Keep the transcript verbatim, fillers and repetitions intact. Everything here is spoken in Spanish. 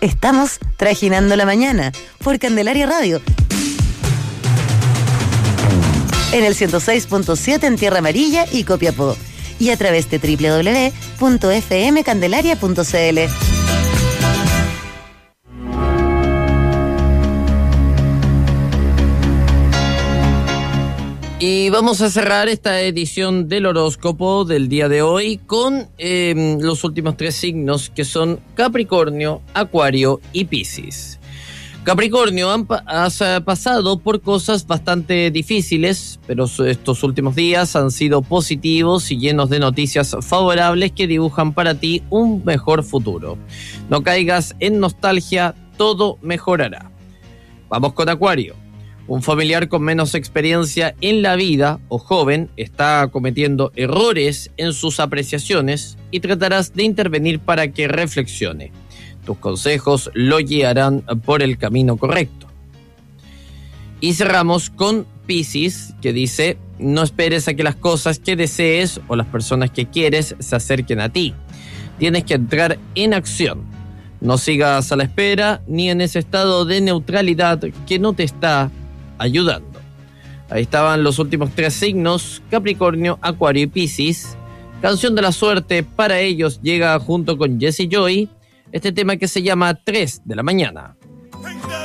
Estamos trajinando la mañana por Candelaria Radio. En el ciento seis punto siete en Tierra Amarilla y Copiapó. Y a través de doble u doble u doble u punto f m candelaria punto c l. Y vamos a cerrar esta edición del horóscopo del día de hoy con eh, los últimos tres signos, que son Capricornio, Acuario y Piscis. Capricornio, han, has pasado por cosas bastante difíciles, pero estos últimos días han sido positivos y llenos de noticias favorables que dibujan para ti un mejor futuro. No caigas en nostalgia, todo mejorará. Vamos con Acuario. Un familiar con menos experiencia en la vida o joven está cometiendo errores en sus apreciaciones y tratarás de intervenir para que reflexione. Tus consejos lo guiarán por el camino correcto. Y cerramos con Piscis, que dice: no esperes a que las cosas que desees o las personas que quieres se acerquen a ti. Tienes que entrar en acción. No sigas a la espera ni en ese estado de neutralidad que no te está ayudando. Ahí estaban los últimos tres signos: Capricornio, Acuario y Piscis. Canción de la suerte para ellos llega junto con Jessie Joy, este tema que se llama tres de la mañana.